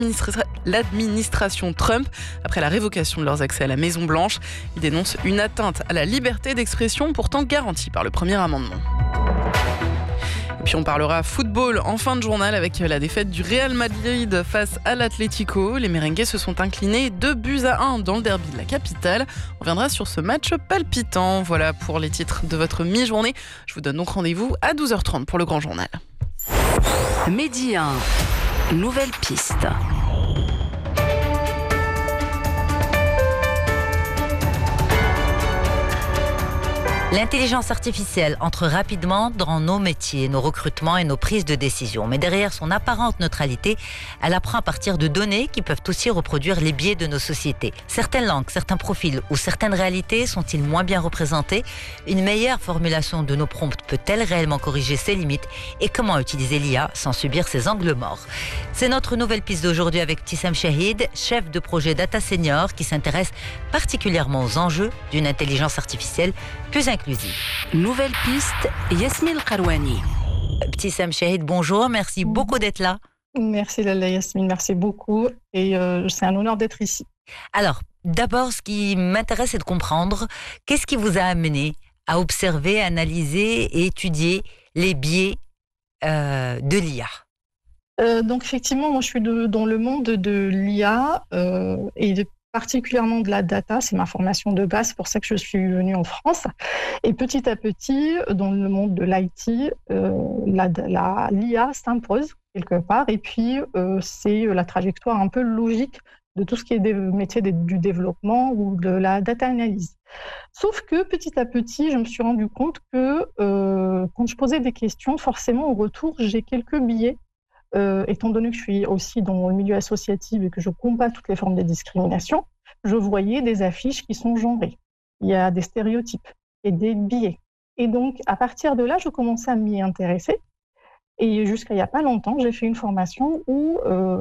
l'administration Trump après la révocation de leurs accès à la Maison-Blanche. Ils dénoncent une atteinte à la liberté d'expression pourtant garantie par le premier amendement. Et puis on parlera football en fin de journal avec la défaite du Real Madrid face à l'Atlético. Les merengues se sont inclinés 2-1 dans le derby de la capitale. On reviendra sur ce match palpitant. Voilà pour les titres de votre mi-journée. Je vous donne donc rendez-vous à 12h30 pour le grand journal. Midi 1, nouvelle piste. L'intelligence artificielle entre rapidement dans nos métiers, nos recrutements et nos prises de décision. Mais derrière son apparente neutralité, elle apprend à partir de données qui peuvent aussi reproduire les biais de nos sociétés. Certaines langues, certains profils ou certaines réalités sont-ils moins bien représentés? Une meilleure formulation de nos prompts peut-elle réellement corriger ses limites? Et comment utiliser l'IA sans subir ses angles morts? C'est notre nouvelle piste d'aujourd'hui avec Ibtissam Chahid, chef de projet Data Senior, qui s'intéresse particulièrement aux enjeux d'une intelligence artificielle plus inclusive. Nouvelle piste, Yasmine Karouani. Ibtissam Chahid, bonjour, merci beaucoup d'être là. Merci Lalla Yasmine, merci beaucoup et c'est un honneur d'être ici. Alors, d'abord, ce qui m'intéresse, c'est de comprendre qu'est-ce qui vous a amené à observer, analyser et étudier les biais de l'IA. Donc effectivement, moi je suis dans le monde de l'IA et particulièrement de la data, c'est ma formation de base, c'est pour ça que je suis venue en France. Et petit à petit, dans le monde de l'IT, l'IA s'impose quelque part, et puis c'est la trajectoire un peu logique de tout ce qui est des métiers du développement ou de la data analyse. Sauf que petit à petit, je me suis rendu compte que quand je posais des questions, forcément au retour, j'ai quelques biais. Étant donné que je suis aussi dans le milieu associatif et que je combats toutes les formes de discrimination, je voyais des affiches qui sont genrées. Il y a des stéréotypes et des biais. Et donc, à partir de là, je commençais à m'y intéresser. Et jusqu'à il n'y a pas longtemps, j'ai fait une formation où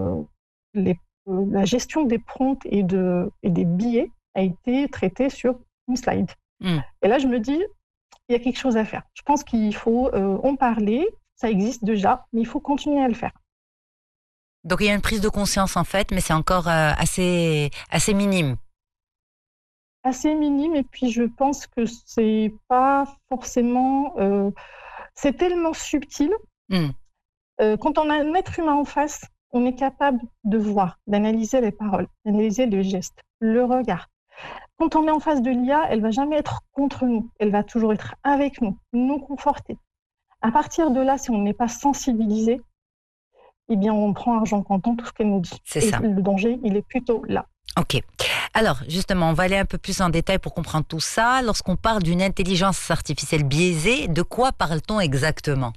la gestion des prompts et des biais a été traitée sur une slide. Et là, je me dis, il y a quelque chose à faire. Je pense qu'il faut en parler. Ça existe déjà, mais il faut continuer à le faire. Donc il y a une prise de conscience en fait, mais c'est encore assez minime. Assez minime, et puis je pense que c'est pas forcément... c'est tellement subtil. Quand on a un être humain en face, on est capable de voir, d'analyser les paroles, d'analyser les gestes, le regard. Quand on est en face de l'IA, elle va jamais être contre nous, elle va toujours être avec nous, nous conforter. À partir de là, si on n'est pas sensibilisé, eh bien, on prend argent comptant tout ce qu'elle nous dit. C'est ça. Le danger, il est plutôt là. Ok. Alors, justement, on va aller un peu plus en détail pour comprendre tout ça. Lorsqu'on parle d'une intelligence artificielle biaisée, de quoi parle-t-on exactement?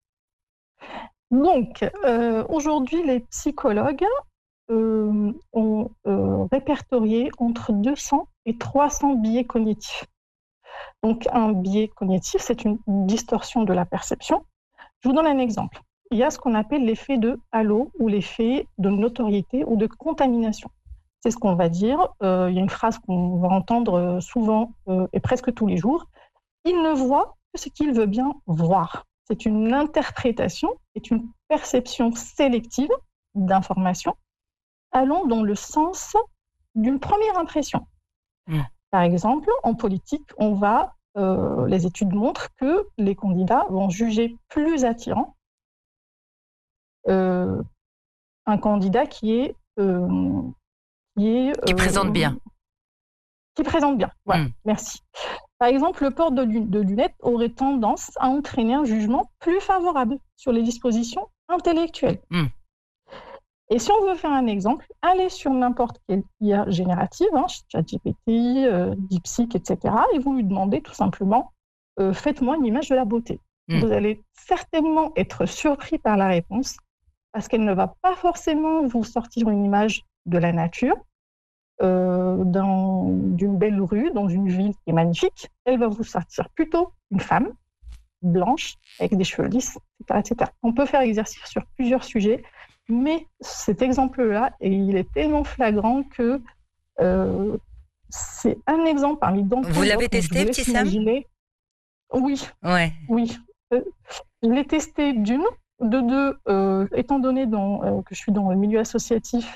Donc, aujourd'hui, les psychologues ont répertorié entre 200 et 300 biais cognitifs. Donc, un biais cognitif, c'est une distorsion de la perception. Je vous donne un exemple. Il y a ce qu'on appelle l'effet de halo ou l'effet de notoriété ou de contamination. C'est ce qu'on va dire. Il y a une phrase qu'on va entendre souvent et presque tous les jours. Il ne voit que ce qu'il veut bien voir. C'est une interprétation, c'est une perception sélective d'informations allant dans le sens d'une première impression. Par exemple, en politique, les études montrent que les candidats vont juger plus attirant un candidat qui présente bien. Qui présente bien, voilà, merci. Par exemple, le port de lunettes aurait tendance à entraîner un jugement plus favorable sur les dispositions intellectuelles. Et si on veut faire un exemple, allez sur n'importe quelle IA générative, ChatGPT, DeepSeek, etc., et vous lui demandez tout simplement « Faites-moi une image de la beauté ». Vous allez certainement être surpris par la réponse, parce qu'elle ne va pas forcément vous sortir une image de la nature, d'une belle rue, dans une ville qui est magnifique. Elle va vous sortir plutôt une femme blanche, avec des cheveux lisses, etc. On peut faire exercice sur plusieurs sujets, mais cet exemple-là, il est tellement flagrant que c'est un exemple parmi d'autres. Vous l'avez testé, Ibtissam ? Oui. Ouais. Oui. Je l'ai testé de deux, étant donné que je suis dans le milieu associatif